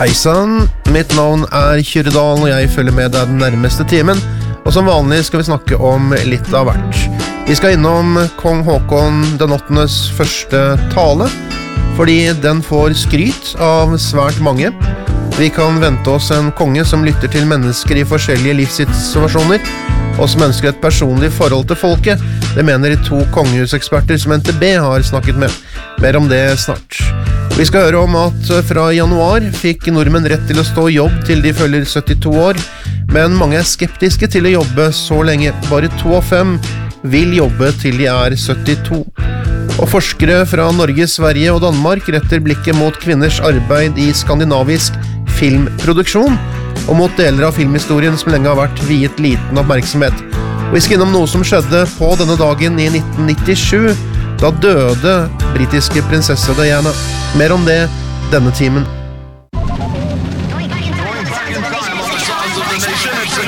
Hei sann, mitt navn Kyrre Dahl, og jeg følger med deg den nærmeste timen. Og som vanlig skal vi snakke om litt av hvert. Vi skal innom kong Håkon den 8.s første tale, fordi den får skryt av svært mange. Vi kan vente oss en konge som lytter til mennesker i forskjellige livssituasjoner, og som ønsker et personlig forhold til folket. Det mener 2 kongehuseksperter som NTB har snakket med. Mer om det snart. Vi skal høre om at fra januar fikk nordmenn rett til å stå i jobb til de følger 72 år, men mange er skeptiske til å jobbe så lenge. Bare 2 av 5 vil jobbe til de er 72. Og forskere fra Norge, Sverige og Danmark retter blikket mot kvinners arbeid i skandinavisk filmproduksjon, og mot deler av filmhistorien som lenge har vært viet liten oppmerksomhet. Og vi skal innom noe som skjedde på denne dagen i 1997, da døde britiske prinsesse Diana. Mer om det denne timen.